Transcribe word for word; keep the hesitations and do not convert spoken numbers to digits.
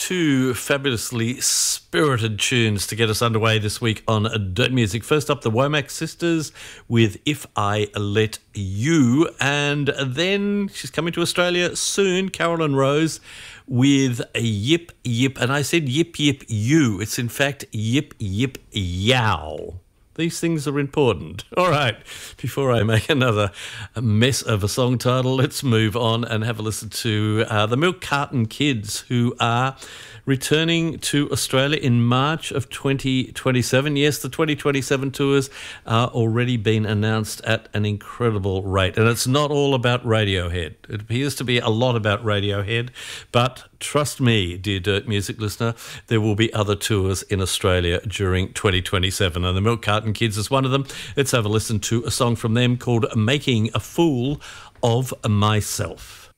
two fabulously spirited tunes to get us underway this week on Dirt Music. First up, the Womack Sisters with If I Let You, and then she's coming to Australia soon, Carolyn Rose with a Yip Yip, and I said Yip Yip You. It's in fact Yip Yip Yow. These things are important. All right, before I make another mess of a song title, let's move on and have a listen to uh, the Milk Carton Kids, who are returning to Australia in March of twenty twenty-seven. Yes, the twenty twenty-seven tours are already been announced at an incredible rate. And it's not all about Radiohead. It appears to be a lot about Radiohead, but trust me, dear Dirt Music listener, there will be other tours in Australia during twenty twenty-seven, and the Milk Carton Kids is one of them. Let's have a listen to a song from them called Making a Fool of Myself.